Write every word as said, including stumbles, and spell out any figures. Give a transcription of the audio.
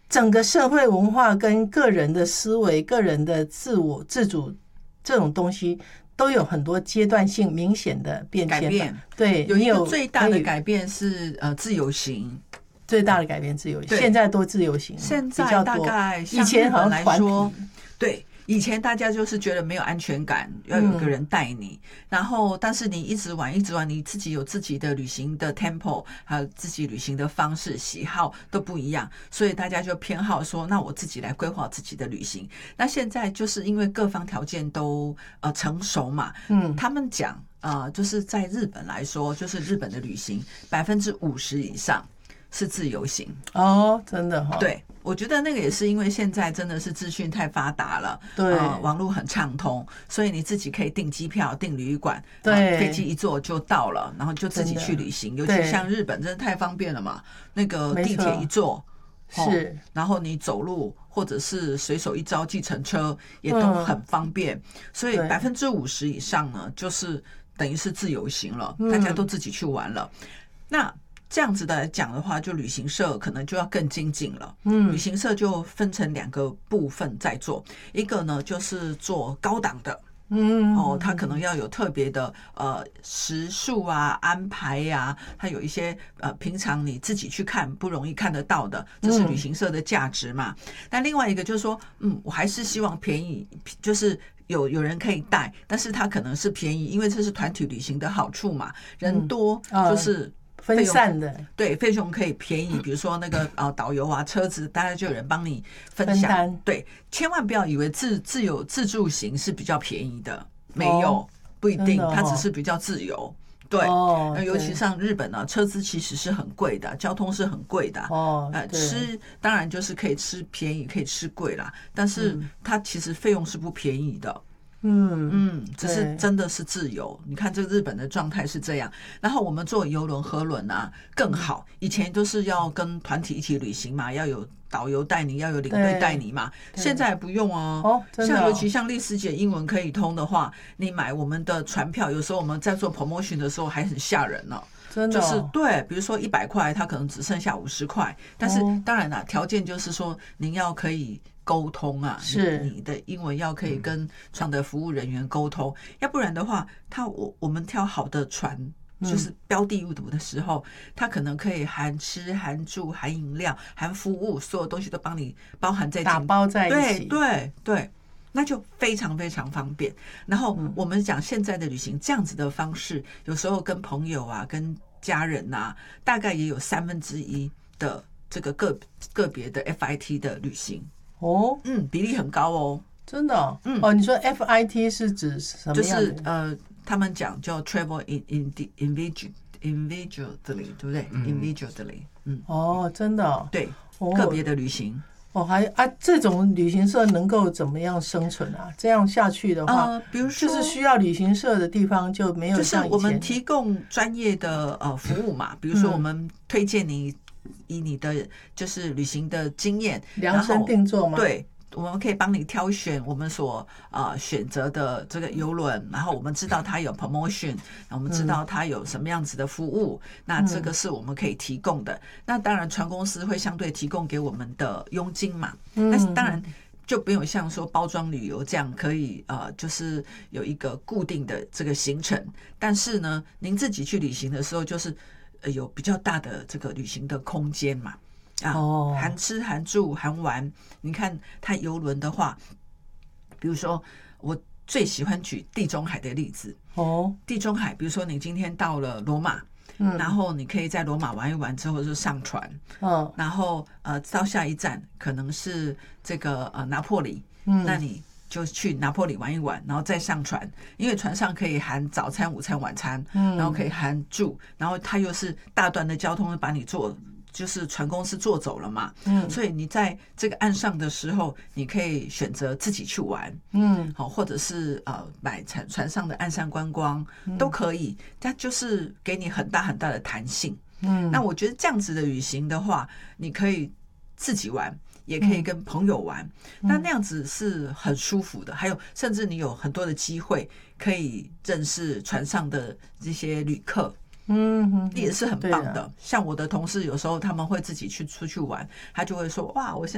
整个社会文化跟个人的思维、个人的自我自主这种东西，都有很多阶段性明显的变迁。 改变， 对， 有一个最大的改变是呃自由行。 最大的改变自由行，现在都自由行， 现在大概以前好像来说，对。以前大家就是觉得没有安全感，要有一个人带你，嗯、然后但是你一直玩一直玩，你自己有自己的旅行的 tempo， 还有自己旅行的方式喜好都不一样，所以大家就偏好说，那我自己来规划自己的旅行。那现在就是因为各方条件都呃成熟嘛，嗯，他们讲呃就是在日本来说，就是日本的旅行百分之五十以上是自由行哦，真的哈、哦， 对。我觉得那个也是因为现在真的是资讯太发达了， 对、 呃，网络很畅通，所以你自己可以订机票、订旅馆， 对， 飞机一坐就到了，然后就自己去旅行。尤其像日本，真的太方便了嘛，那个地铁一坐是、哦， 然后你走路或者是随手一招计程车也都很方便，嗯、所以百分之五十以上呢，就是等于是自由行了，嗯、大家都自己去玩了。那这样子的来讲的话，就旅行社可能就要更精进了。嗯，旅行社就分成两个部分在做，一个呢就是做高档的，嗯，哦，它可能要有特别的呃时数啊、安排呀、啊，它有一些呃平常你自己去看不容易看得到的，这是旅行社的价值嘛。嗯、但另外一个就是说，嗯，我还是希望便宜，就是有有人可以带，但是它可能是便宜，因为这是团体旅行的好处嘛，人多就是。嗯分散的对费用可以便宜，比如说那个呃导游啊、车子，大概就有人帮你分享。分对，千万不要以为自自由自助行是比较便宜的，没有，哦、不一定，哦、它只是比较自由。对，哦、尤其像日本呢、啊，车资其实是很贵的，交通是很贵的。哦，呃，吃当然就是可以吃便宜，可以吃贵啦，但是它其实费用是不便宜的。嗯嗯，只是真的是自由。你看这个日本的状态是这样，然后我们坐邮轮、河轮啊更好。以前都是要跟团体一起旅行嘛，要有导游带你，要有领队带你嘛。现在不用啊。哦，真的哦。像尤其像丽丝姐英文可以通的话，你买我们的船票，有时候我们在做 promotion 的时候还很吓人呢。 真的、哦、 就是对，比如说一百块，它可能只剩下五十块。但是当然啦，条件就是说您要可以沟通啊， 是你, 你的英文要可以跟船的服务人员沟通，嗯、要不然的话，他我我们挑好的船，就是标的物的时候，他可能可以含吃、含住、含饮料、含服务，所有东西都帮你包含在打包在一起， 对对对。那就非常非常方便。然后我们讲现在的旅行这样子的方式，有时候跟朋友啊、跟家人啊，大概也有三分之一的这个个个别的 F I T 的旅行哦，嗯，比例很高哦， 真的、哦，嗯哦，你说 F I T 是指什么样的？ 就是呃，他们讲叫 travel in in individual individually， 对不对、嗯、？individually， 嗯， 哦，真的、哦， 对，哦、个别的旅行。 哦，还啊，这种旅行社能够怎么样生存啊？这样下去的话， 呃，比如说， 就是需要旅行社的地方就没有像以前， 就是我们提供专业的呃服务嘛，比如说我们推荐你以你的就是旅行的经验量身定做吗？ 对。我们可以帮你挑选我们所呃选择的这个邮轮，然后我们知道它有 promotion， 我们知道它有什么样子的服务，嗯、那这个是我们可以提供的。那当然，船公司会相对提供给我们的佣金嘛。嗯、但是当然就没有像说包装旅游这样可以呃，就是有一个固定的这个行程。但是呢，您自己去旅行的时候，就是有比较大的这个旅行的空间嘛。啊，哦、含吃含住含玩，你看它邮轮的话，比如说我最喜欢举地中海的例子哦，地中海，比如说你今天到了罗马，嗯，然后你可以在罗马玩一玩之后就上船，哦，然后呃到下一站可能是这个呃拿坡里，嗯，那你就去拿坡里玩一玩，然后再上船，因为船上可以含早餐、午餐、晚餐，嗯，然后可以含住，然后它又是大段的交通把你坐。就是船公司坐走了嘛，嗯，所以你在这个岸上的时候，你可以选择自己去玩，嗯，好，或者是呃买船船上的岸上观光、嗯、都可以，它就是给你很大很大的弹性，嗯，那我觉得这样子的旅行的话，你可以自己玩，也可以跟朋友玩，嗯、那那样子是很舒服的。还有，甚至你有很多的机会可以认识船上的这些旅客。嗯，也是很棒的。像我的同事有时候他们会自己去出去玩，他就会说：“哇，我现在。”